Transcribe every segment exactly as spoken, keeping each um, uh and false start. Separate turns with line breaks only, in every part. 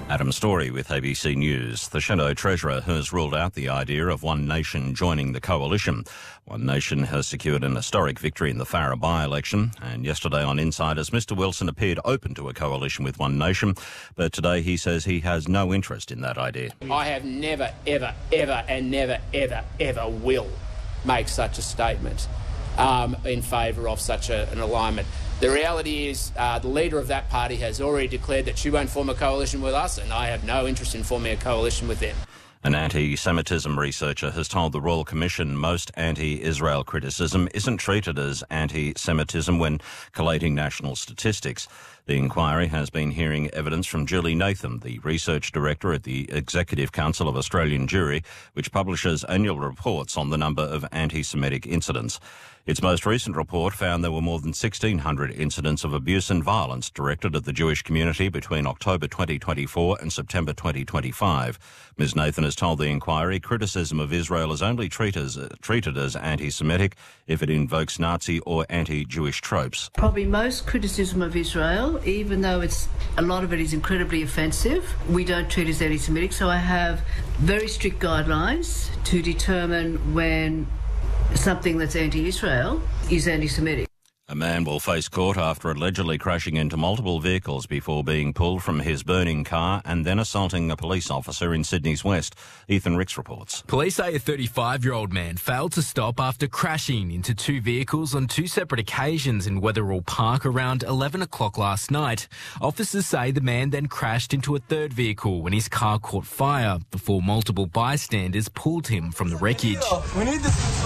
Adam Story with A B C News. The Shadow Treasurer has ruled out the idea of One Nation joining the coalition. One Nation has secured an historic victory in the Farrer by-election, and yesterday on Insiders, Mr Wilson appeared open to a coalition with One Nation, but today he says he has no interest in that idea.
I have never, ever, ever and never, ever, ever will make such a statement um, in favour of such a, an alignment. The reality is uh, the leader of that party has already declared that she won't form a coalition with us, and I have no interest in forming a coalition with them.
An anti-Semitism researcher has told the Royal Commission most anti-Israel criticism isn't treated as anti-Semitism when collating national statistics. The inquiry has been hearing evidence from Julie Nathan, the research director at the Executive Council of Australian Jewry, which publishes annual reports on the number of anti-Semitic incidents. Its most recent report found there were more than sixteen hundred incidents of abuse and violence directed at the Jewish community between October twenty twenty-four and September twenty twenty-five. Ms Nathan has told the inquiry criticism of Israel is only treated as, uh, treated as anti-Semitic if it invokes Nazi or anti-Jewish tropes.
Probably most criticism of Israel, even though it's a lot of it is incredibly offensive, we don't treat as anti-Semitic. So I have very strict guidelines to determine when something that's anti-Israel is anti-Semitic.
A man will face court after allegedly crashing into multiple vehicles before being pulled from his burning car and then assaulting a police officer in Sydney's West. Ethan Ricks reports.
Police say a thirty-five-year-old man failed to stop after crashing into two vehicles on two separate occasions in Wetherill Park around eleven o'clock last night. Officers say the man then crashed into a third vehicle when his car caught fire before multiple bystanders pulled him from the wreckage.
We need this.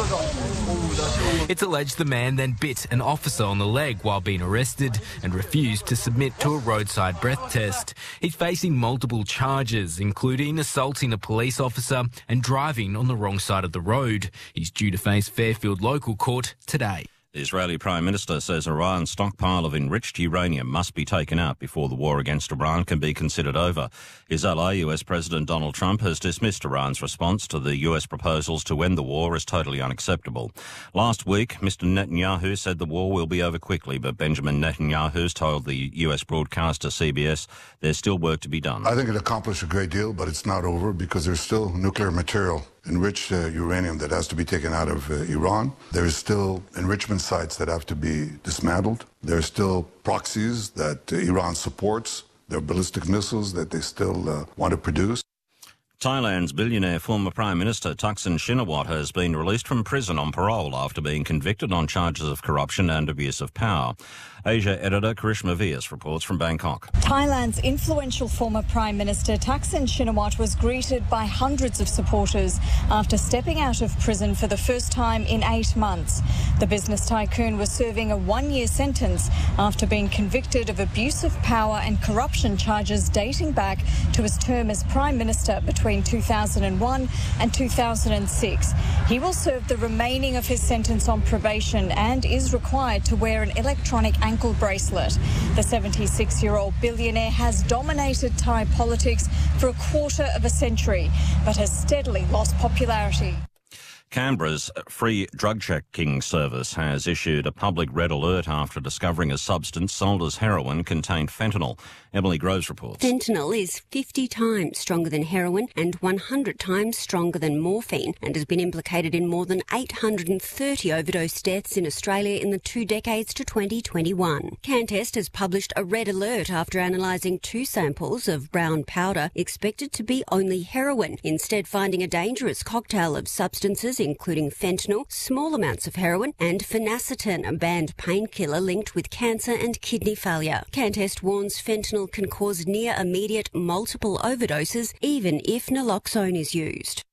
It's alleged the man then bit an officer on the leg while being arrested and refused to submit to a roadside breath test. He's facing multiple charges, including assaulting a police officer and driving on the wrong side of the road. He's due to face Fairfield Local Court today.
The Israeli Prime Minister says Iran's stockpile of enriched uranium must be taken out before the war against Iran can be considered over. His ally, U S President Donald Trump, has dismissed Iran's response to the U S proposals to end the war as totally unacceptable. Last week, Mister Netanyahu said the war will be over quickly, but Benjamin Netanyahu's told the U S broadcaster C B S there's still work to be done.
I think it accomplished a great deal, but it's not over because there's still nuclear material, enriched uh, uranium that has to be taken out of uh, Iran. There's still enrichment sites that have to be dismantled. There's still proxies that uh, Iran supports. There are ballistic missiles that they still uh, want to produce.
Thailand's billionaire former Prime Minister Thaksin Shinawatra has been released from prison on parole after being convicted on charges of corruption and abuse of power. Asia editor Karishma Vyas reports from Bangkok.
Thailand's influential former Prime Minister Thaksin Shinawatra was greeted by hundreds of supporters after stepping out of prison for the first time in eight months. The business tycoon was serving a one-year sentence after being convicted of abuse of power and corruption charges dating back to his term as Prime Minister between two thousand one and two thousand six. He will serve the remaining of his sentence on probation and is required to wear an electronic ankle bracelet. The seventy-six-year-old billionaire has dominated Thai politics for a quarter of a century, but has steadily lost popularity.
Canberra's free drug checking service has issued a public red alert after discovering a substance sold as heroin contained fentanyl. Emily Groves reports.
Fentanyl is fifty times stronger than heroin and one hundred times stronger than morphine and has been implicated in more than eight hundred thirty overdose deaths in Australia in the two decades to twenty twenty-one. Cantest has published a red alert after analysing two samples of brown powder expected to be only heroin, instead finding a dangerous cocktail of substances including fentanyl, small amounts of heroin and phenacetin, a banned painkiller linked with cancer and kidney failure. Cantest warns fentanyl can cause near immediate multiple overdoses even if naloxone is used.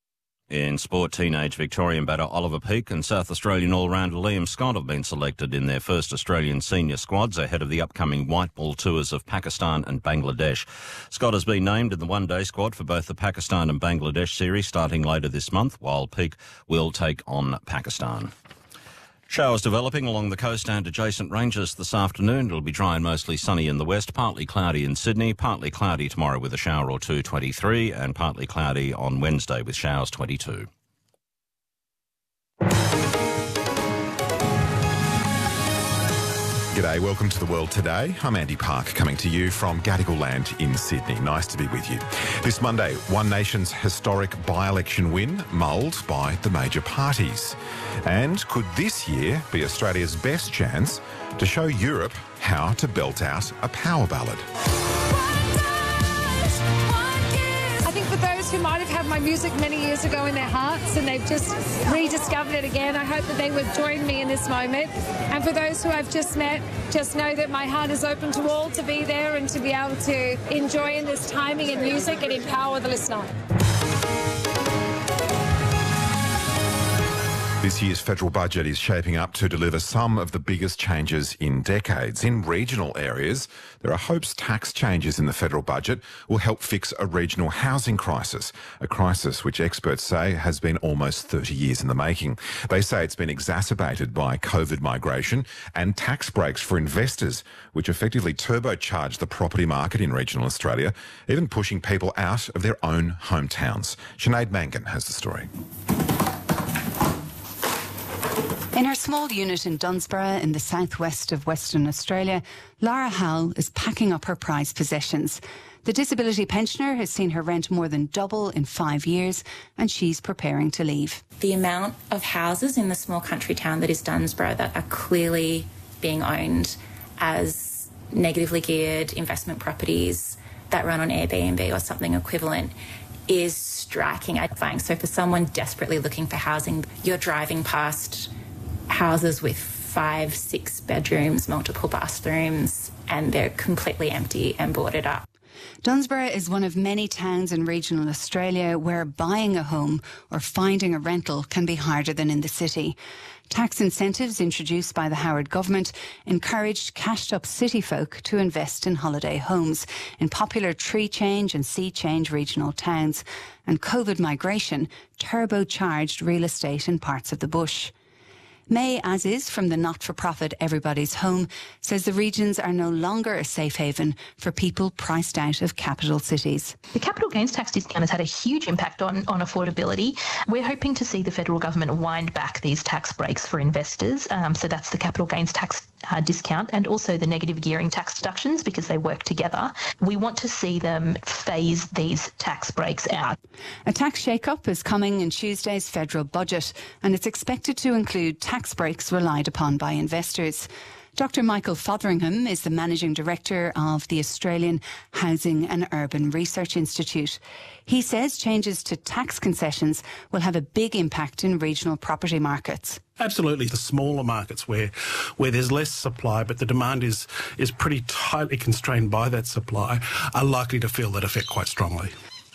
In sport, teenage Victorian batter Oliver Peake and South Australian all-rounder Liam Scott have been selected in their first Australian senior squads ahead of the upcoming white ball tours of Pakistan and Bangladesh. Scott has been named in the one-day squad for both the Pakistan and Bangladesh series starting later this month, while Peake will take on Pakistan. Showers developing along the coast and adjacent ranges this afternoon. It'll be dry and mostly sunny in the west, partly cloudy in Sydney, partly cloudy tomorrow with a shower or two, twenty-three, and partly cloudy on Wednesday with showers, twenty-two.
G'day, welcome to The World Today. I'm Andy Park, coming to you from Gadigal Land in Sydney. Nice to be with you. This Monday, One Nation's historic by-election win mulled by the major parties. And could this year be Australia's best chance to show Europe how to belt out a power ballad?
I think for those who might have had my music many years ago in their hearts and they've just rediscovered it again, I hope that they would join me in this moment. And for those who I've just met, just know that my heart is open to all to be there and to be able to enjoy in this timing and music and empower the listener.
This year's federal budget is shaping up to deliver some of the biggest changes in decades. In regional areas, there are hopes tax changes in the federal budget will help fix a regional housing crisis, a crisis which experts say has been almost thirty years in the making. They say it's been exacerbated by COVID migration and tax breaks for investors, which effectively turbocharged the property market in regional Australia, even pushing people out of their own hometowns. Sinead Mangan has the story.
In her small unit in Dunsborough in the southwest of Western Australia, Lara Howell is packing up her prized possessions. The disability pensioner has seen her rent more than double in five years and she's preparing to leave.
The amount of houses in the small country town that is Dunsborough that are clearly being owned as negatively geared investment properties that run on Airbnb or something equivalent is striking. So for someone desperately looking for housing, you're driving past houses with five, six bedrooms, multiple bathrooms, and they're completely empty and boarded up.
Dunsborough is one of many towns in regional Australia where buying a home or finding a rental can be harder than in the city. Tax incentives introduced by the Howard government encouraged cashed-up city folk to invest in holiday homes in popular tree change and sea change regional towns, and COVID migration turbocharged real estate in parts of the bush. May Aziz from the not-for-profit Everybody's Home says the regions are no longer a safe haven for people priced out of capital cities.
The capital gains tax discount has had a huge impact on, on affordability. We're hoping to see the federal government wind back these tax breaks for investors. Um, so that's the capital gains tax uh, discount and also the negative gearing tax deductions because they work together. We want to see them phase these tax breaks out.
A tax shake-up is coming in Tuesday's federal budget and it's expected to include tax breaks relied upon by investors. Doctor Michael Fotheringham is the Managing Director of the Australian Housing and Urban Research Institute. He says changes to tax concessions will have a big impact in regional property markets.
Absolutely. The smaller markets where where there's less supply but the demand is, is pretty tightly constrained by that supply are likely to feel that effect quite strongly.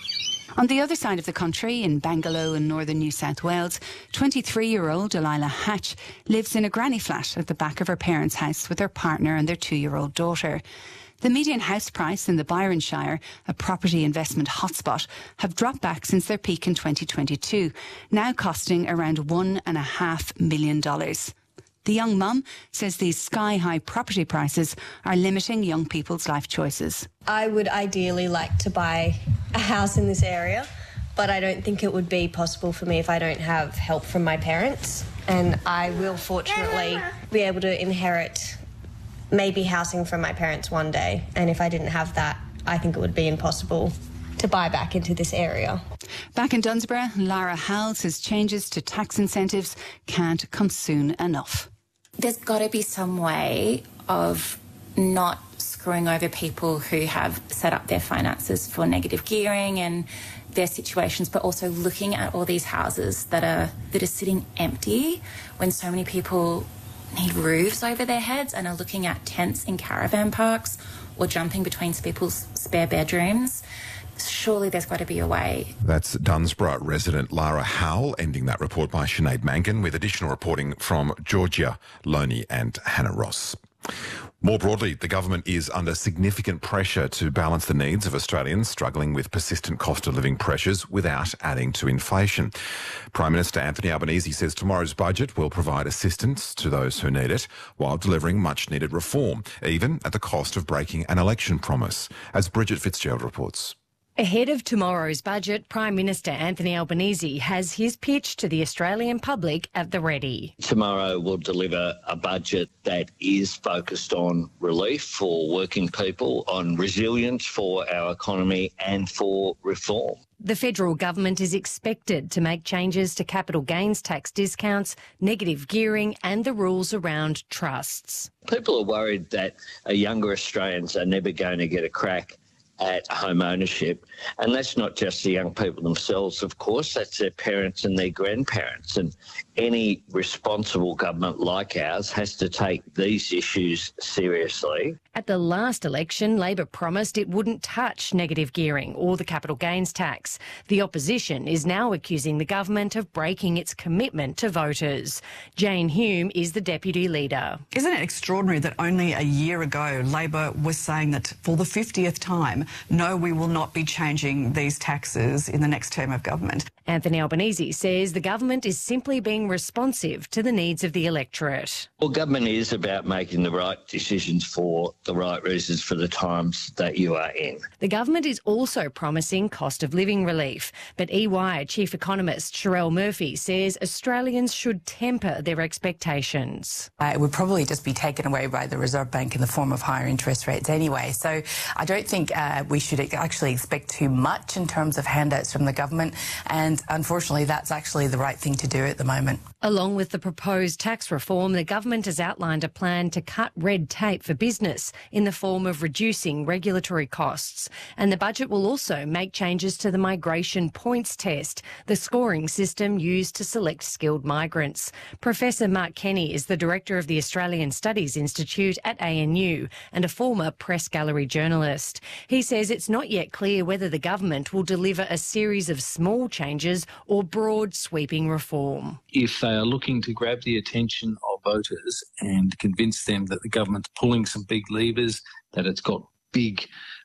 On the other side of the country, in Bangalow in northern New South Wales, twenty-three-year-old Delilah Hatch lives in a granny flat at the back of her parents' house with her partner and their two-year-old daughter. The median house price in the Byron Shire, a property investment hotspot, have dropped back since their peak in twenty twenty-two, now costing around one and a half million dollars. The young mum says these sky-high property prices are limiting young people's life choices.
I would ideally like to buy a house in this area, but I don't think it would be possible for me if I don't have help from my parents. And I will fortunately be able to inherit maybe housing from my parents one day. And if I didn't have that, I think it would be impossible to buy back into this area.
Back in Dunsborough, Lara Howell says changes to tax incentives can't come soon enough.
There's got to be some way of not screwing over people who have set up their finances for negative gearing and their situations, but also looking at all these houses that are that are sitting empty when so many people need roofs over their heads and are looking at tents in caravan parks or jumping between people's spare bedrooms. Surely there's got to be a way.
That's Dunsborough resident Lara Howell, ending that report by Sinead Mangan, with additional reporting from Georgia Loney and Hannah Ross. More broadly, the government is under significant pressure to balance the needs of Australians struggling with persistent cost of living pressures without adding to inflation. Prime Minister Anthony Albanese says tomorrow's budget will provide assistance to those who need it while delivering much needed reform, even at the cost of breaking an election promise, as Bridget Fitzgerald reports.
Ahead of tomorrow's budget, Prime Minister Anthony Albanese has his pitch to the Australian public at the ready.
Tomorrow we'll deliver a budget that is focused on relief for working people, on resilience for our economy and for reform.
The federal government is expected to make changes to capital gains tax discounts, negative gearing and the rules around trusts.
People are worried that younger Australians are never going to get a crack at home ownership. And that's not just the young people themselves, of course, that's their parents and their grandparents. And any responsible government like ours has to take these issues seriously.
At the last election, Labor promised it wouldn't touch negative gearing or the capital gains tax. The opposition is now accusing the government of breaking its commitment to voters. Jane Hume is the deputy leader.
Isn't it extraordinary that only a year ago Labor was saying that for the fiftieth time, no, we will not be changing these taxes in the next term of government?
Anthony Albanese says the government is simply being responsive to the needs of the electorate.
Well, government is about making the right decisions for the right reasons for the times that you are in.
The government is also promising cost of living relief, but E Y Chief Economist Sherelle Murphy says Australians should temper their expectations.
Uh, it would probably just be taken away by the Reserve Bank in the form of higher interest rates anyway. So I don't think uh, we should actually expect too much in terms of handouts from the government, and unfortunately that's actually the right thing to do at the moment.
Along with the proposed tax reform, the government has outlined a plan to cut red tape for business in the form of reducing regulatory costs. And the budget will also make changes to the migration points test, the scoring system used to select skilled migrants. Professor Mark Kenny is the director of the Australian Studies Institute at A N U and a former press gallery journalist. He says it's not yet clear whether the government will deliver a series of small changes or broad sweeping reform.
If they are looking to grab the attention of voters and convince them that the government's pulling some big levers, that it's got big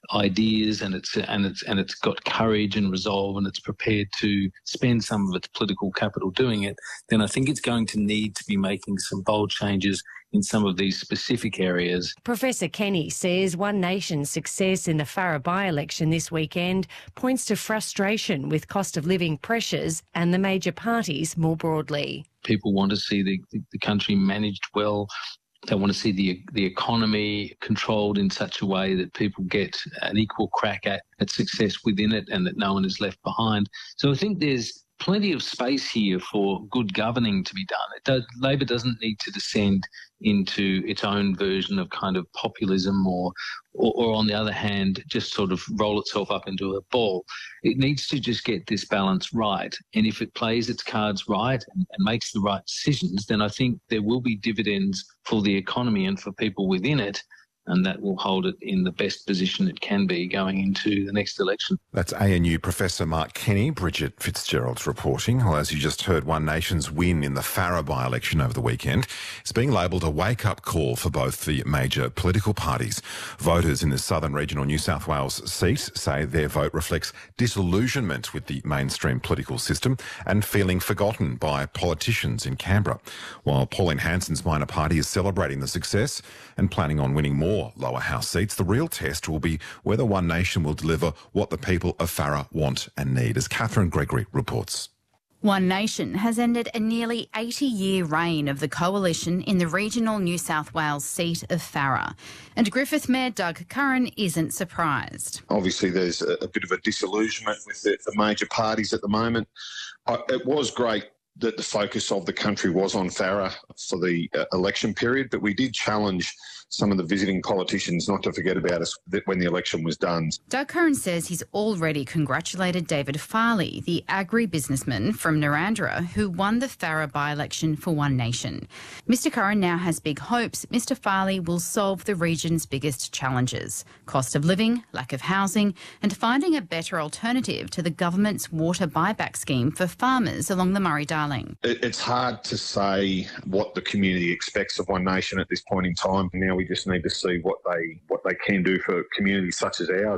ideas and it's and it's and it's got courage and resolve and it's prepared to spend some of its political capital doing it, then I think it's going to need to be making some bold changes in some of these specific areas.
Professor Kenny says One Nation's success in the Farrer by-election this weekend points to frustration with cost of living pressures and the major parties more broadly.
People want to see the, the country managed well. They want to see the the economy controlled in such a way that people get an equal crack at, at success within it and that no one is left behind. So I think there's plenty of space here for good governing to be done. It does, Labor doesn't need to descend into its own version of kind of populism or, or, or on the other hand, just sort of roll itself up into a ball. It needs to just get this balance right. And if it plays its cards right and, and makes the right decisions, then I think there will be dividends for the economy and for people within it, and that will hold it in the best position it can be going into the next election.
That's A N U Professor Mark Kenny. Bridget Fitzgerald's reporting. Well, as you just heard, One Nation's win in the Farrer by-election over the weekend is being labelled a wake-up call for both the major political parties. Voters in the southern regional New South Wales seat say their vote reflects disillusionment with the mainstream political system and feeling forgotten by politicians in Canberra. While Pauline Hanson's minor party is celebrating the success and planning on winning more lower house seats, the real test will be whether One Nation will deliver what the people of Farrer want and need, as Catherine Gregory reports.
One Nation has ended a nearly eighty-year reign of the coalition in the regional New South Wales seat of Farrer. And Griffith Mayor Doug Curran isn't surprised.
Obviously, there's a, a bit of a disillusionment with the, the major parties at the moment. I, it was great that the focus of the country was on Farrer for the uh, election period, but we did challenge some of the visiting politicians not to forget about us when the election was done.
Doug Curran says he's already congratulated David Farley, the agri-businessman from Narrandera who won the Farrer by-election for One Nation. Mister Curran now has big hopes Mister Farley will solve the region's biggest challenges: cost of living, lack of housing, and finding a better alternative to the government's water buyback scheme for farmers along the Murray-Darling.
It's hard to say what the community expects of One Nation at this point in time. Now we just need to see what they what they can do for communities such as ours. And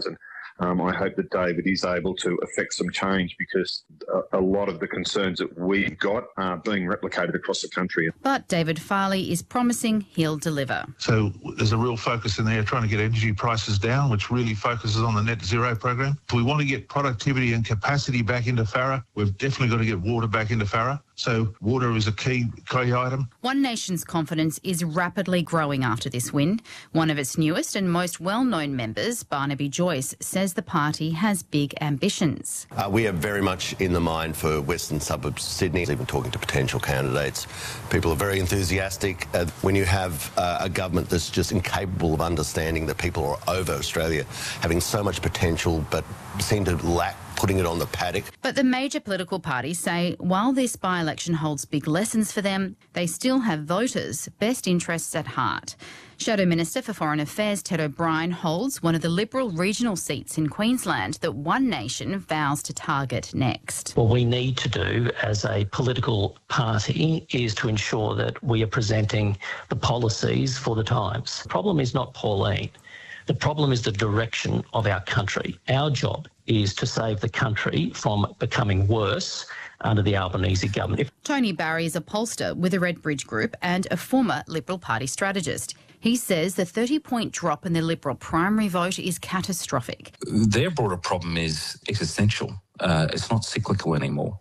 Um, I hope that David is able to effect some change, because a, a lot of the concerns that we've got are being replicated across the country.
But David Farley is promising he'll deliver.
So there's a real focus in there trying to get energy prices down, which really focuses on the net zero program. If we want to get productivity and capacity back into Farah, we've definitely got to get water back into Farah. So water is a key, key item.
One Nation's confidence is rapidly growing after this win. One of its newest and most well-known members, Barnaby Joyce, says the party has big ambitions.
Uh, we are very much in the mind for western suburbs of Sydney, even talking to potential candidates. People are very enthusiastic. Uh, when you have uh, a government that's just incapable of understanding that people are over Australia, having so much potential but seem to lack putting it on the paddock.
But the major political parties say while this by-election holds big lessons for them, they still have voters' best interests at heart. Shadow Minister for Foreign Affairs Ted O'Brien holds one of the Liberal regional seats in Queensland that One Nation vows to target next.
What we need to do as a political party is to ensure that we are presenting the policies for the times. The problem is not Pauline. The problem is the direction of our country. Our job is to save the country from becoming worse under the Albanese government.
Tony Barry is a pollster with the Redbridge Group and a former Liberal Party strategist. He says the thirty-point drop in the Liberal primary vote is catastrophic.
Their broader problem is existential. Uh, it's not cyclical anymore.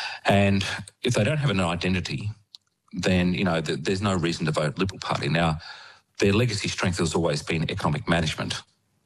And if they don't have an identity, then, you know, th- there's no reason to vote Liberal Party. Now, their legacy strength has always been economic management,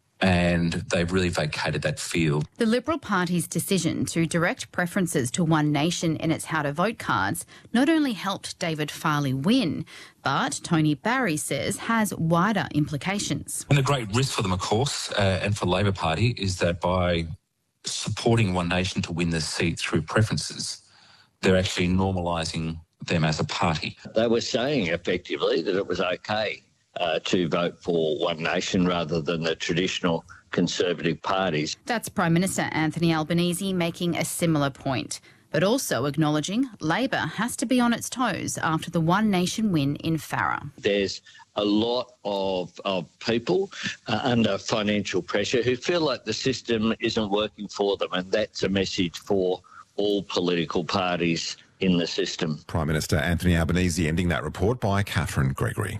and they've really vacated that field.
The Liberal Party's decision to direct preferences to One Nation in its how to vote cards not only helped David Farley win, but Tony Barry says has wider implications.
And the great risk for them, of course, uh, and for Labor Party, is that by supporting One Nation to win this seat through preferences, they're actually normalising them as a party.
They were saying effectively that it was okay Uh, to vote for One Nation rather than the traditional Conservative parties.
That's Prime Minister Anthony Albanese making a similar point, but also acknowledging Labor has to be on its toes after the One Nation win in Farah.
There's a lot of, of people uh, under financial pressure who feel like the system isn't working for them, and that's a message for all political parties in the system.
Prime Minister Anthony Albanese ending that report by Catherine Gregory.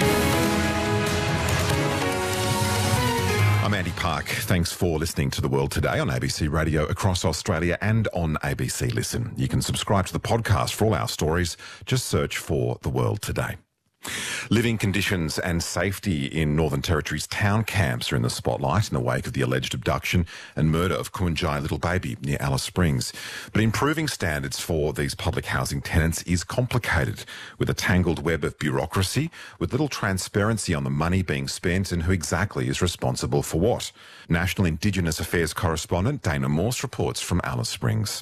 I'm Andy Park. Thanks for listening to The World Today on A B C Radio across Australia and on A B C Listen. You can subscribe to the podcast for all our stories. Just search for The World Today. Living conditions and safety in Northern Territory's town camps are in the spotlight in the wake of the alleged abduction and murder of Kumanjai Little Baby near Alice Springs. But improving standards for these public housing tenants is complicated, with a tangled web of bureaucracy, with little transparency on the money being spent and who exactly is responsible for what. National Indigenous Affairs correspondent Dana Morse reports from Alice Springs.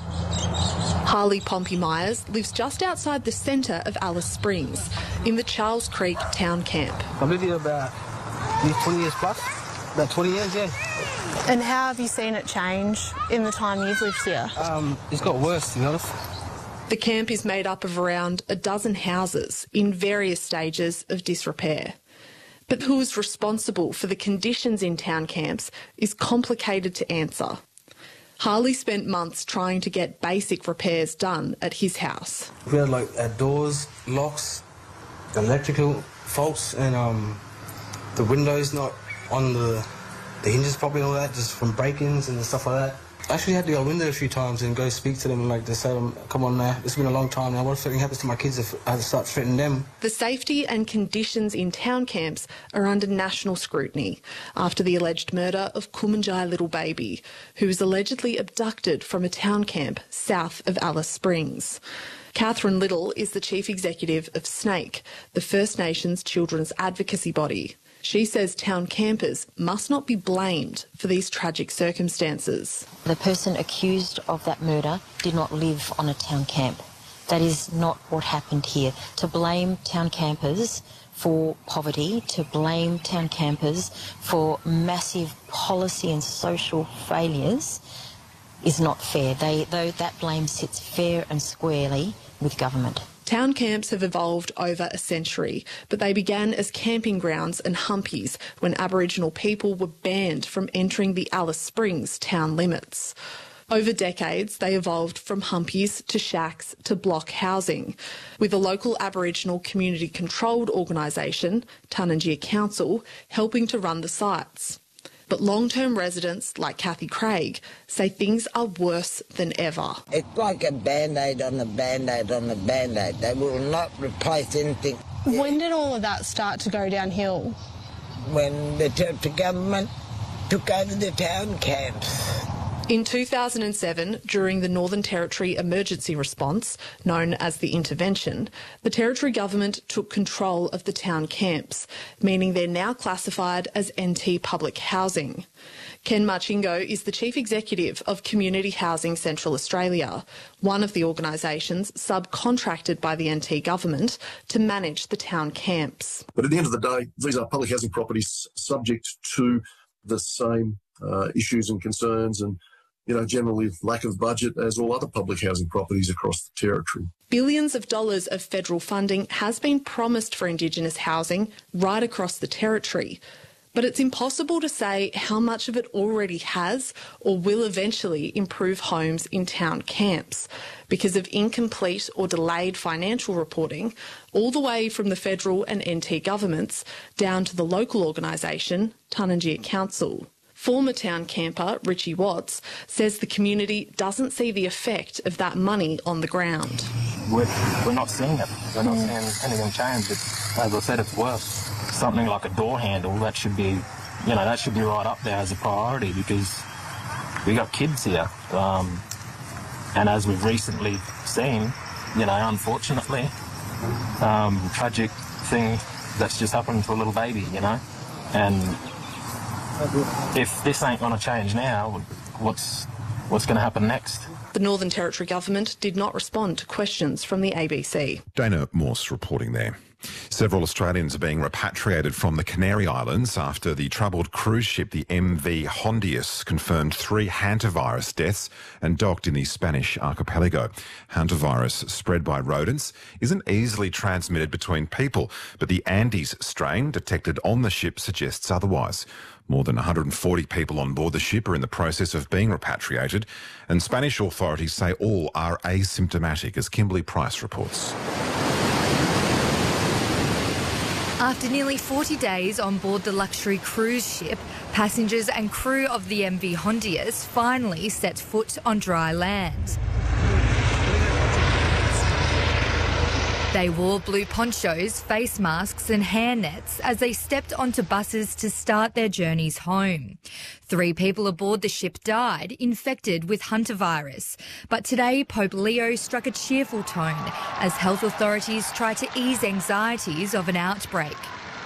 Harley Pompey-Myers lives just outside the centre of Alice Springs, in the Charles Creek town camp.
I've lived here about twenty years plus, about twenty years, yeah.
And how have you seen it change in the time you've lived here?
Um, it's got worse, to be honest.
The camp is made up of around a dozen houses in various stages of disrepair. But who is responsible for the conditions in town camps is complicated to answer. Harley spent months trying to get basic repairs done at his house.
We had like our doors, locks, electrical faults, and um, the windows not on the, the hinges properly and all that, just from break-ins and stuff like that. I actually had to go window a few times and go speak to them and like to say to them, come on now, it's been a long time now, what if something happens to my kids if I have to start threatening them?
The safety and conditions in town camps are under national scrutiny after the alleged murder of Kumanjai Little Baby, who was allegedly abducted from a town camp south of Alice Springs. Catherine Little is the chief executive of SNAKE, the First Nations children's advocacy body. She says town campers must not be blamed for these tragic circumstances.
The person accused of that murder did not live on a town camp. That is not what happened here. To blame town campers for poverty, to blame town campers for massive policy and social failures is not fair. They, though that blame sits fair and squarely with government.
Town camps have evolved over a century, but they began as camping grounds and humpies when Aboriginal people were banned from entering the Alice Springs town limits. Over decades, they evolved from humpies to shacks to block housing, with a local Aboriginal community-controlled organisation, Tarnangia Council, helping to run the sites. But long-term residents like Kathy Craig say things are worse than ever.
It's like a Band-Aid on a Band-Aid on a Band-Aid. They will not replace anything.
When did all of that start to go downhill?
When the Territory government took over the town camps.
In two thousand seven, during the Northern Territory emergency response, known as the Intervention, the Territory government took control of the town camps, meaning they're now classified as N T public housing. Ken Marchingo is the Chief Executive of Community Housing Central Australia, one of the organisations subcontracted by the N T government to manage the town camps.
But at the end of the day, these are public housing properties subject to the same uh, issues and concerns and you know, generally lack of budget as all other public housing properties across the Territory.
Billions of dollars of federal funding has been promised for Indigenous housing right across the Territory, but it's impossible to say how much of it already has or will eventually improve homes in town camps because of incomplete or delayed financial reporting, all the way from the federal and N T governments down to the local organisation, Tarnangia Council. Former town camper Richie Watts says the community doesn't see the effect of that money on the ground.
We're, we're not seeing it. We're not seeing anything change. It's, as I said, it's worse. Something like a door handle, that should be, you know, that should be right up there as a priority because we got kids here. Um, and as we've recently seen, you know, unfortunately, um, tragic thing that's just happened to a little baby, you know, and if this ain't going to change now, what's what's going to happen next?
The Northern Territory government did not respond to questions from the A B C.
Dana Morse reporting there. Several Australians are being repatriated from the Canary Islands after the troubled cruise ship, the M V Hondius, confirmed three hantavirus deaths and docked in the Spanish archipelago. Hantavirus, spread by rodents, isn't easily transmitted between people, but the Andes strain detected on the ship suggests otherwise. More than one hundred forty people on board the ship are in the process of being repatriated, and Spanish authorities say all are asymptomatic, as Kimberly Price reports.
After nearly forty days on board the luxury cruise ship, passengers and crew of the M V Hondius finally set foot on dry land. They wore blue ponchos, face masks and hairnets as they stepped onto buses to start their journeys home. Three people aboard the ship died, infected with hantavirus. But today, Pope Leo struck a cheerful tone as health authorities try to ease anxieties of an outbreak.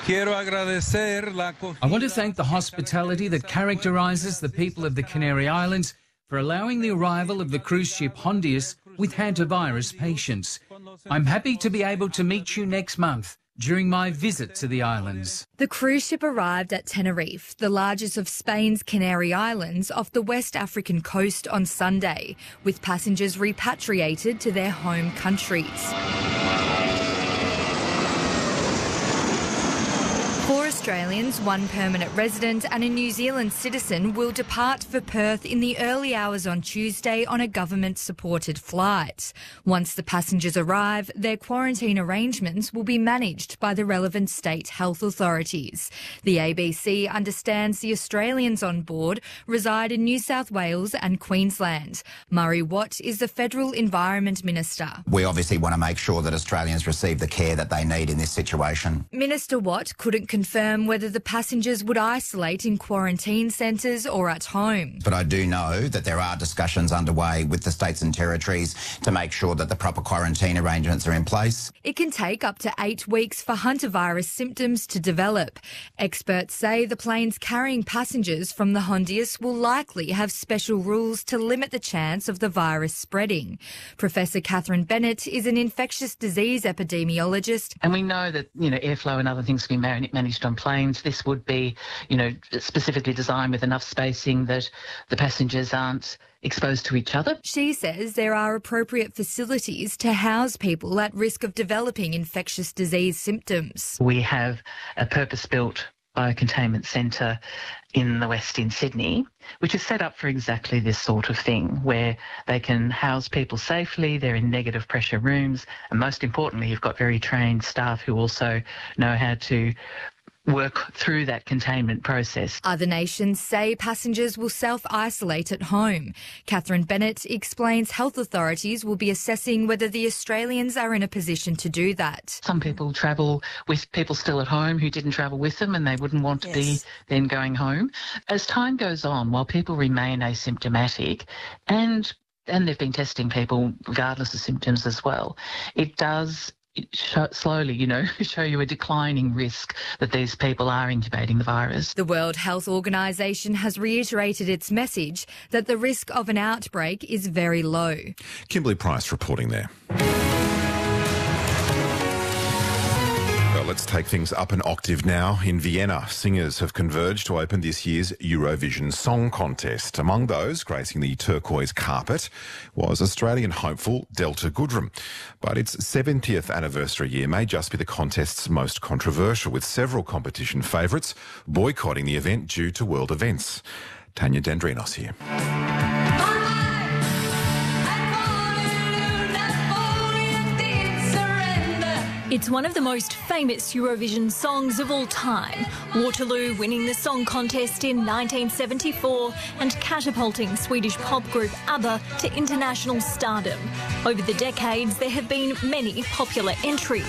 I want to thank the hospitality that characterises the people of the Canary Islands for allowing the arrival of the cruise ship Hondius with hantavirus patients. I'm happy to be able to meet you next month during my visit to the islands.
The cruise ship arrived at Tenerife, the largest of Spain's Canary Islands, off the West African coast on Sunday, with passengers repatriated to their home countries. Four Australians, one permanent resident and a New Zealand citizen will depart for Perth in the early hours on Tuesday on a government-supported flight. Once the passengers arrive, their quarantine arrangements will be managed by the relevant state health authorities. The A B C understands the Australians on board reside in New South Wales and Queensland. Murray Watt is the Federal Environment Minister.
We obviously want to make sure that Australians receive the care that they need in this situation.
Minister Watt couldn't confirm whether the passengers would isolate in quarantine centres or at home.
But I do know that there are discussions underway with the states and territories to make sure that the proper quarantine arrangements are in place.
It can take up to eight weeks for hantavirus symptoms to develop. Experts say the planes carrying passengers from the Hondius will likely have special rules to limit the chance of the virus spreading. Professor Catherine Bennett is an infectious disease epidemiologist.
And we know that, you know, airflow and other things can be managed on
planes, this would be, you know, specifically designed with enough spacing that the passengers aren't exposed to each other.
She says there are appropriate facilities to house people at risk of developing infectious disease symptoms.
We have a purpose-built biocontainment centre in the West in Sydney, which is set up for exactly this sort of thing, where they can house people safely, they're in negative pressure rooms, and most importantly, you've got very trained staff who also know how to work through that containment process.
Other nations say passengers will self-isolate at home. Catherine Bennett explains health authorities will be assessing whether the Australians are in a position to do that.
Some people travel with people still at home who didn't travel with them, and they wouldn't want to yes. be then going home. As time goes on, while people remain asymptomatic, and and they've been testing people regardless of symptoms as well, it does Show, slowly, you know, show you a declining risk that these people are incubating the virus.
The World Health Organization has reiterated its message that the risk of an outbreak is very low.
Kimberly Price reporting there. Well, let's take things up an octave now. In Vienna, singers have converged to open this year's Eurovision Song Contest. Among those gracing the turquoise carpet was Australian hopeful Delta Goodrem. But its seventieth anniversary year may just be the contest's most controversial, with several competition favourites boycotting the event due to world events. Tanya Dendrinos here.
It's one of the most famous Eurovision songs of all time, Waterloo winning the song contest in nineteen seventy-four and catapulting Swedish pop group ABBA to international stardom. Over the decades, there have been many popular entries.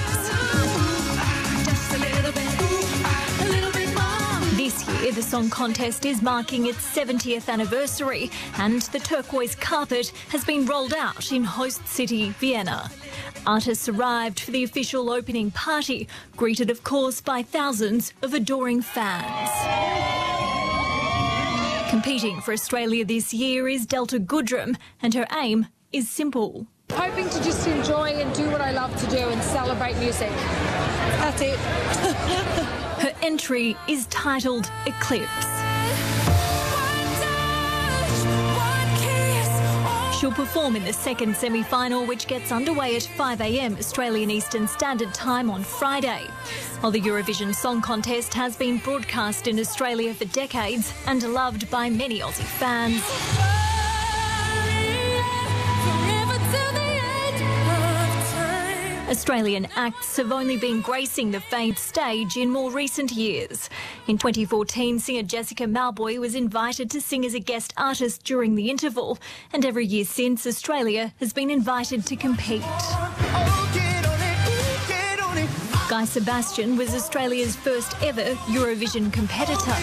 This year, the song contest is marking its seventieth anniversary, and the turquoise carpet has been rolled out in host city Vienna. Artists arrived for the official opening party, greeted, of course, by thousands of adoring fans. Competing for Australia this year is Delta Goodrem, and her aim is simple.
Hoping to just enjoy and do what I love to do and celebrate music. That's it.
Her entry is titled Eclipse. She'll perform in the second semi-final, which gets underway at five a m Australian Eastern Standard Time on Friday. While the Eurovision Song Contest has been broadcast in Australia for decades and loved by many Aussie fans, Australian acts have only been gracing the famed stage in more recent years. In twenty fourteen, singer Jessica Mauboy was invited to sing as a guest artist during the interval, and every year since, Australia has been invited to compete. Guy Sebastian was Australia's first ever Eurovision competitor.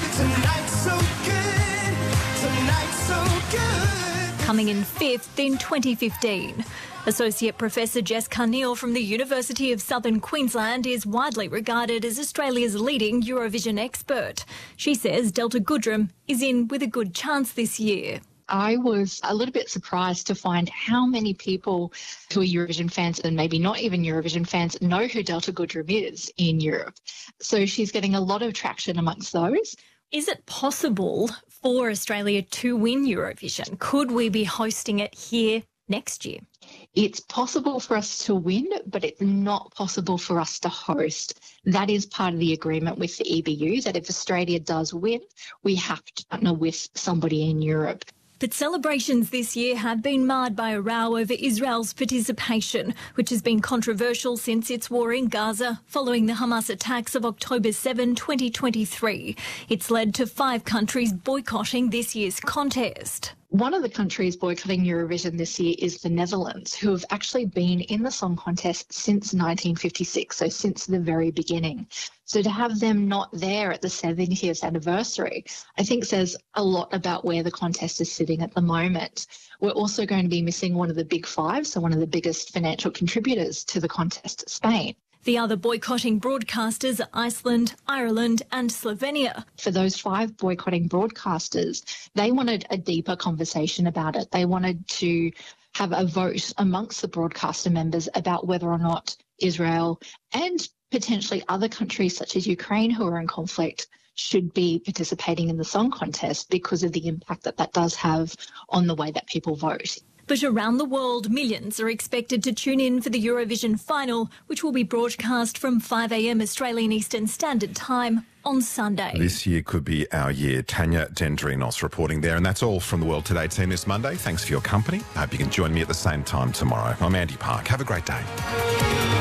Coming in fifth in twenty fifteen. Associate Professor Jess Carneil from the University of Southern Queensland is widely regarded as Australia's leading Eurovision expert. She says Delta Goodrem is in with a good chance this year.
I was a little bit surprised to find how many people who are Eurovision fans and maybe not even Eurovision fans know who Delta Goodrem is in Europe. So she's getting a lot of traction amongst those.
Is it possible for Australia to win Eurovision? Could we be hosting it here next year?
It's possible for us to win, but it's not possible for us to host. That is part of the agreement with the E B U, that if Australia does win, we have to partner with somebody in Europe.
But celebrations this year have been marred by a row over Israel's participation, which has been controversial since its war in Gaza following the Hamas attacks of October seventh, twenty twenty-three. It's led to five countries boycotting this year's contest.
One of the countries boycotting Eurovision this year is the Netherlands, who have actually been in the song contest since nineteen fifty-six, so since the very beginning. So to have them not there at the seventieth anniversary, I think says a lot about where the contest is sitting at the moment. We're also going to be missing one of the big five, so one of the biggest financial contributors to the contest, Spain.
The other boycotting broadcasters are Iceland, Ireland and Slovenia.
For those five boycotting broadcasters, they wanted a deeper conversation about it. They wanted to have a vote amongst the broadcaster members about whether or not Israel and potentially other countries such as Ukraine who are in conflict should be participating in the song contest because of the impact that that does have on the way that people vote.
But around the world, millions are expected to tune in for the Eurovision final, which will be broadcast from five a m Australian Eastern Standard Time on Sunday.
This year could be our year. Tanya Dendrinos reporting there. And that's all from the World Today team this Monday. Thanks for your company. I hope you can join me at the same time tomorrow. I'm Andy Park. Have a great day.